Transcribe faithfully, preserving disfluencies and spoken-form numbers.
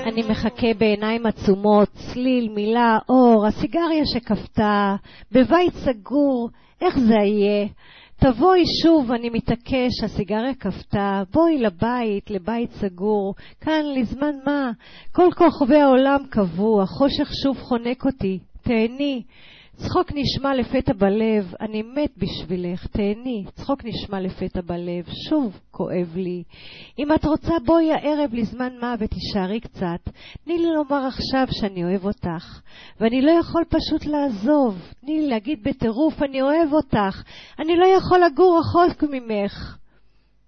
אני מחכה בעיניים עצומות, צליל, מילה, אור, הסיגריה שכפתה, בבית סגור, איך זה יהיה? תבואי שוב, אני מתעקש, הסיגריה כפתה, בואי לבית, לבית סגור, כאן לזמן מה? כל כוכבי העולם קבוע, החושך שוב חונק אותי, תהני. צחוק נשמע לפתע בלב, אני מת בשבילך, תהני. צחוק נשמע לפתע בלב, שוב כואב לי. אם את רוצה בואי הערב לזמן מה ותישארי קצת. תני לי לומר עכשיו שאני אוהב אותך, ואני לא יכול פשוט לעזוב. תני לי להגיד בטירוף אני אוהב אותך, אני לא יכול לגור רחוק ממך.